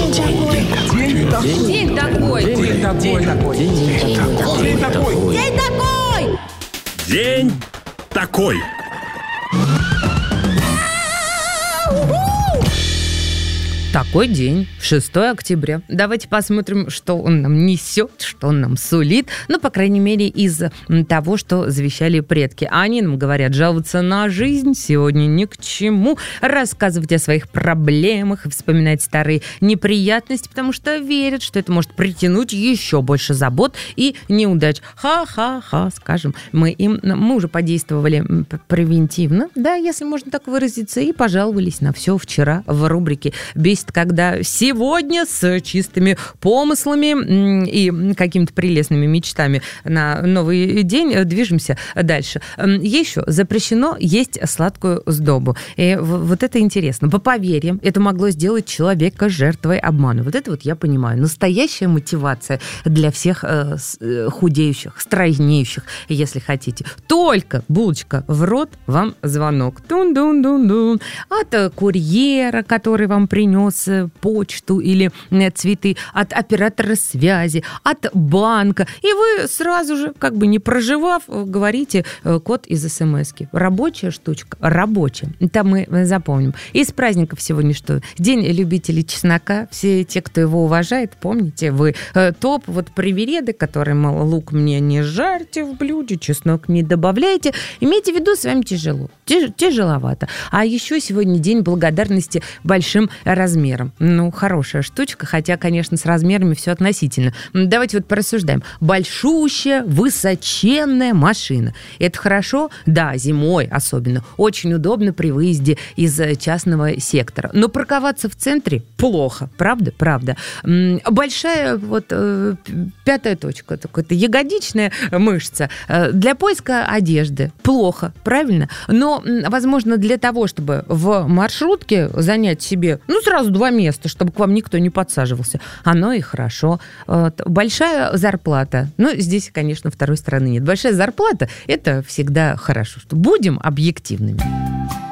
День такой. День такой. Такой день, 6 октября. Давайте посмотрим, что он нам несет, что он нам сулит. Ну, по крайней мере, из того, что завещали предки. А они нам говорят, жаловаться на жизнь сегодня ни к чему. Рассказывать о своих проблемах и вспоминать старые неприятности, потому что верят, что это может притянуть еще больше забот и неудач. Ха-ха-ха, скажем. Мы уже подействовали превентивно, да, если можно так выразиться, и пожаловались на все вчера в рубрике «Бесит, когда сегодня с чистыми помыслами и какими-то прелестными мечтами на новый день движемся дальше». Еще запрещено есть сладкую сдобу. И вот это интересно. По поверьям, это могло сделать человека жертвой обмана. Вот это вот я понимаю. Настоящая мотивация для всех худеющих, стройнеющих, если хотите. Только булочка в рот, вам звонок. Тун-дун-дун-дун. От курьера, который вам принес почту или цветы, от оператора связи, от банка. И вы сразу же, как бы не проживав, говорите код из смс-ки. Рабочая штучка? Рабочая. Это мы запомним. Из праздников сегодня что? День любителей чеснока. Все те, кто его уважает, помните, вы топ, вот привереды, которые, мол, лук мне не жарьте в блюде, чеснок не добавляйте. Имейте в виду, с вами тяжело. Тяжеловато. А еще сегодня день благодарности большим размером. Ну, хорошая штучка, хотя, конечно, с размерами все относительно. Давайте вот порассуждаем. Большущая, высоченная машина. Это хорошо? Да, зимой особенно. Очень удобно при выезде из частного сектора. Но парковаться в центре плохо. Правда? Правда. Большая вот пятая точка, такая-то ягодичная мышца для поиска одежды. Плохо. Правильно? Но, возможно, для того, чтобы в маршрутке занять себе, сразу 2 места, чтобы к вам никто не подсаживался. Оно и хорошо. Большая зарплата. Здесь, конечно, второй стороны нет. Большая зарплата – это всегда хорошо. Будем объективными.